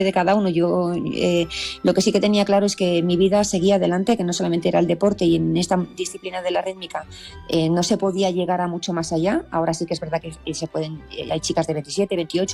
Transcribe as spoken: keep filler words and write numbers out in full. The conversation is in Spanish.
de cada uno. Yo eh, lo que sí que tenía claro es que mi vida seguía adelante, que no solamente era el deporte, y en esta disciplina de la rítmica eh, no se podía llegar a mucho más allá. Ahora sí que es verdad que se pueden, eh, hay chicas de veintisiete, veintiocho